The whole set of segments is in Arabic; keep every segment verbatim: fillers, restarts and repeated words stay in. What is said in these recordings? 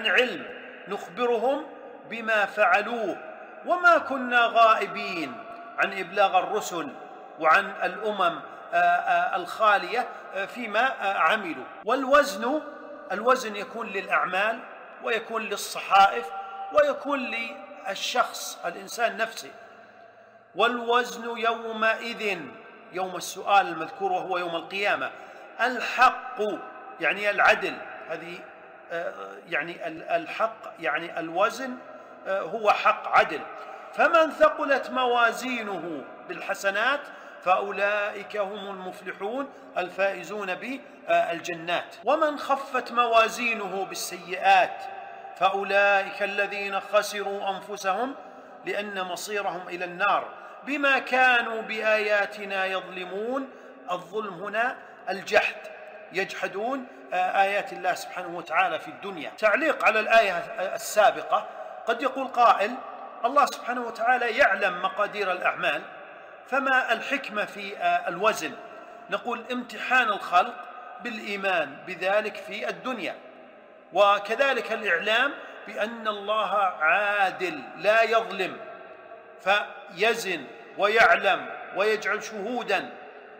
علم نخبرهم بما فعلوه وما كنا غائبين عن إبلاغ الرسل وعن الأمم الخالية فيما عملوا. والوزن الوزن يكون للأعمال ويكون للصحائف ويكون للشخص الإنسان نفسه. والوزن يومئذ، يوم السؤال المذكور وهو يوم القيامة، الحق يعني العدل، هذه يعني الحق يعني الوزن هو حق عدل. فمن ثقلت موازينه بالحسنات فأولئك هم المفلحون الفائزون بالجنات. ومن خفت موازينه بالسيئات فأولئك الذين خسروا أنفسهم لأن مصيرهم إلى النار بما كانوا بآياتنا يظلمون. الظلم هنا الجحد، يجحدون آيات الله سبحانه وتعالى في الدنيا. تعليق على الآية السابقة: قد يقول قائل الله سبحانه وتعالى يعلم مقادير الأعمال، فما الحكمة في الوزن؟ نقول امتحان الخلق بالإيمان بذلك في الدنيا، وكذلك الإعلام بأن الله عادل لا يظلم، فيزن ويعلم ويجعل شهودا.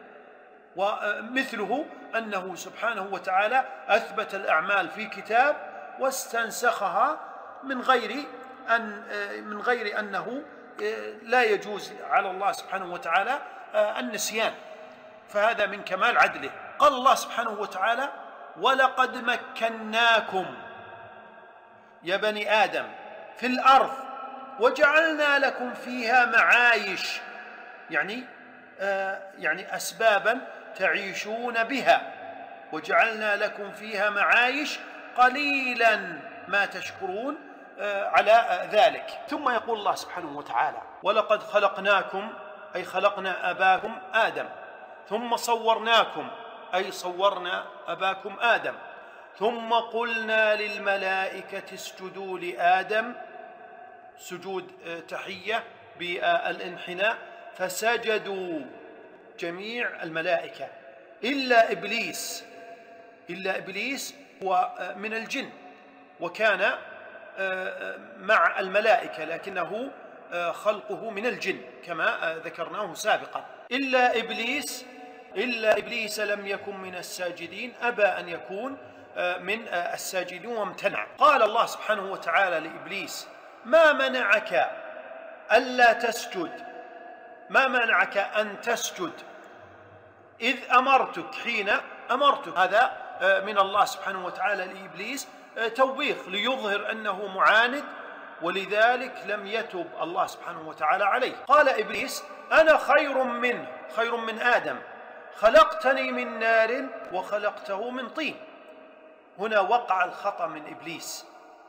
ومثله أنه سبحانه وتعالى أثبت الأعمال في كتاب واستنسخها من غير أن من غير أنه لا يجوز على الله سبحانه وتعالى النسيان، فهذا من كمال عدله. قال الله سبحانه وتعالى: ولقد مكناكم يا بني آدم في الأرض وجعلنا لكم فيها معايش، يعني آه يعني أسبابا تعيشون بها، وجعلنا لكم فيها معايش قليلا ما تشكرون آه على ذلك. ثم يقول الله سبحانه وتعالى: ولقد خلقناكم أي خلقنا أباكم آدم، ثم صورناكم أي صورنا أباكم آدم، ثم قلنا للملائكة اسجدوا لآدم، سجود تحية بالانحناء، فسجدوا جميع الملائكة إلا إبليس. إلا إبليس هو من الجن وكان مع الملائكة لكنه خلقه من الجن كما ذكرناه سابقا. إلا إبليس إلا إبليس لم يكن من الساجدين، أبى أن يكون من الساجدين وامتنع. قال الله سبحانه وتعالى لإبليس: ما منعك ألا تسجد، ما منعك أن تسجد إذ أمرتك، حين أمرتك. هذا من الله سبحانه وتعالى لإبليس توبيخ ليظهر أنه معاند، ولذلك لم يتب الله سبحانه وتعالى عليه. قال إبليس: أنا خير منه، خير من آدم، خلقتني من نار وخلقته من طين. هنا وقع الخطأ من إبليس،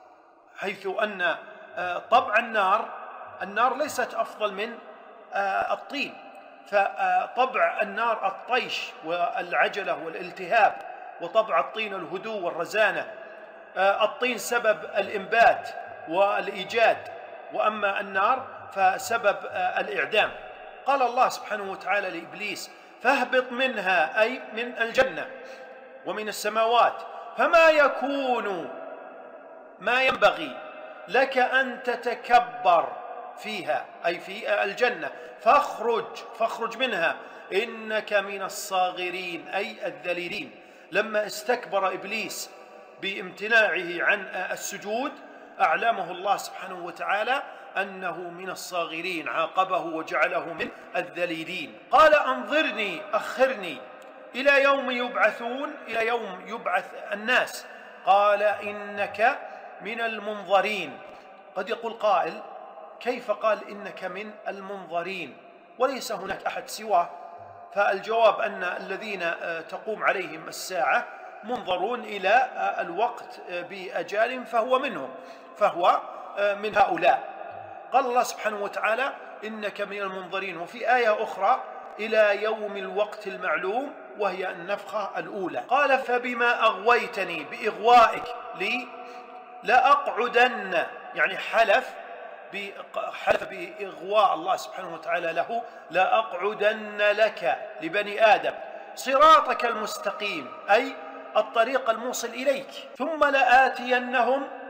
حيث أن طبع النار النار ليست أفضل من الطين، فطبع النار الطيش والعجلة والالتهاب، وطبع الطين الهدوء والرزانة. الطين سبب الإنبات والإيجاد، وأما النار فسبب الإعدام. قال الله سبحانه وتعالى لإبليس: فاهبط منها أي من الجنة ومن السماوات، فما يكون ما ينبغي لك أن تتكبر فيها أي في الجنة، فاخرج فاخرج منها إنك من الصاغرين أي الذليلين. لما استكبر إبليس بامتناعه عن السجود أعلمه الله سبحانه وتعالى أنه من الصاغرين، عاقبه وجعله من الذليلين. قال: أنظرني أخرني إلى يوم يبعثون، إلى يوم يبعث الناس. قال: إنك من المنظرين. قد يقول قائل: كيف قال إنك من المنظرين وليس هناك أحد سواه؟ فالجواب أن الذين تقوم عليهم الساعة منظرون إلى الوقت بأجال، فهو منهم، فهو من هؤلاء. قال الله سبحانه وتعالى: إنك من المنظرين. وفي آية أخرى: إلى يوم الوقت المعلوم، وهي النفخة الأولى. قال: فبما أغويتني، بإغوائك لي لأقعدن، يعني حلف حلف بإغواء الله سبحانه وتعالى له: لأقعدن لك لبني آدم صراطك المستقيم أي الطريق الموصل إليك، ثم لآتينهم